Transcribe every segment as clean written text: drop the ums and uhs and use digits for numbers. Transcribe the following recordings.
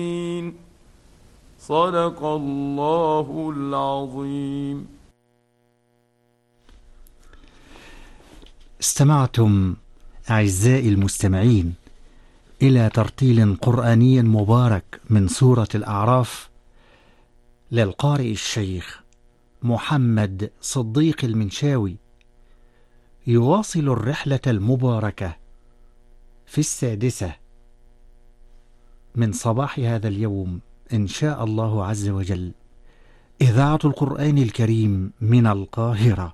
صدق الله العظيم. استمعتم أعزائي المستمعين إلى ترتيل قرآني مبارك من سورة الأعراف للقارئ الشيخ محمد صديق المنشاوي، يواصل الرحلة المباركة في السادسة من صباح هذا اليوم إن شاء الله عز وجل إذاعة القرآن الكريم من القاهرة.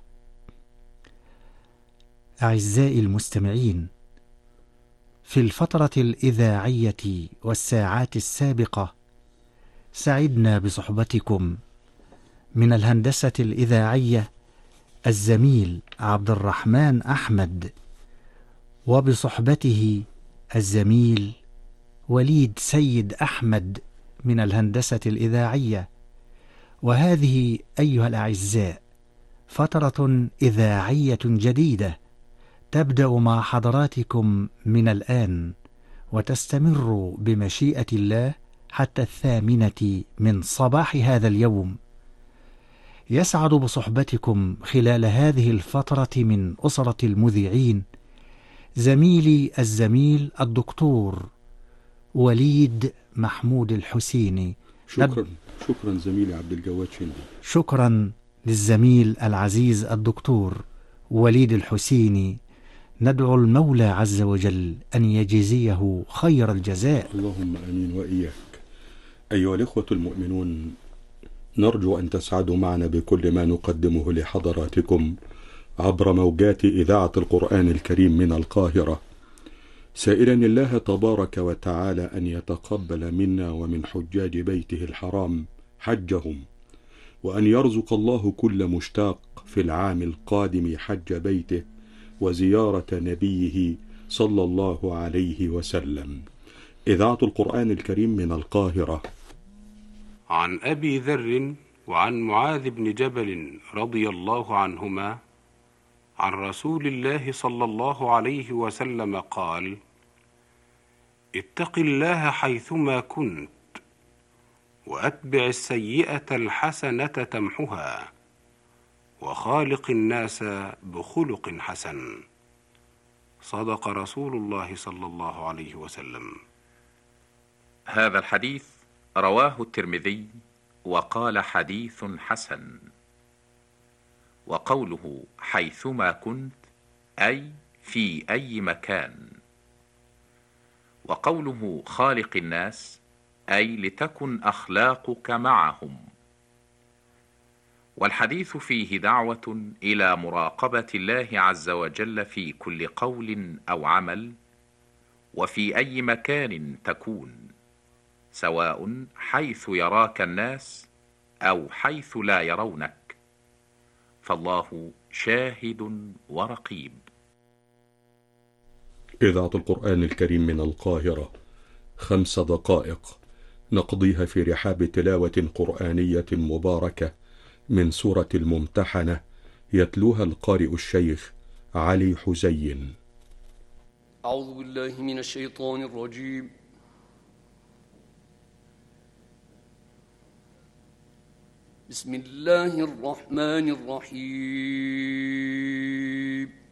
أعزائي المستمعين، في الفترة الإذاعية والساعات السابقة سعدنا بصحبتكم من الهندسة الإذاعية الزميل عبد الرحمن أحمد، وبصحبته الزميل وليد سيد أحمد من الهندسة الإذاعية. وهذه أيها الأعزاء فترة إذاعية جديدة تبدأ مع حضراتكم من الآن وتستمر بمشيئة الله حتى 8 من صباح هذا اليوم. يسعد بصحبتكم خلال هذه الفترة من أسرة المذيعين زميلي الزميل الدكتور وليد محمود الحسيني. شكرا زميلي عبد الجواد شندي. شكرا للزميل العزيز الدكتور وليد الحسيني. ندعو المولى عز وجل أن يجزيه خير الجزاء. اللهم آمين وإياك. أيها الإخوة المؤمنون، نرجو أن تسعدوا معنا بكل ما نقدمه لحضراتكم عبر موجات إذاعة القرآن الكريم من القاهرة، سائلا الله تبارك وتعالى أن يتقبل منا ومن حجاج بيته الحرام حجهم، وأن يرزق الله كل مشتاق في العام القادم حج بيته وزيارة نبيه صلى الله عليه وسلم. إذاعة القرآن الكريم من القاهرة. عن أبي ذر وعن معاذ بن جبل رضي الله عنهما عن رسول الله صلى الله عليه وسلم قال: اتق الله حيثما كنت، وأتبع السيئة الحسنة تمحها، وخالق الناس بخلق حسن. صدق رسول الله صلى الله عليه وسلم. هذا الحديث رواه الترمذي وقال حديث حسن. وقوله حيثما كنت أي في أي مكان، وقوله خالق الناس أي لتكن أخلاقك معهم. والحديث فيه دعوة إلى مراقبة الله عز وجل في كل قول أو عمل، وفي أي مكان تكون، سواء حيث يراك الناس أو حيث لا يرونك، فالله شاهد ورقيب. إذاعة القرآن الكريم من القاهرة، 5 دقائق نقضيها في رحاب تلاوة قرآنية مباركة من سورة الممتحنة، يتلوها القارئ الشيخ علي حزين. أعوذ بالله من الشيطان الرجيم. بسم الله الرحمن الرحيم.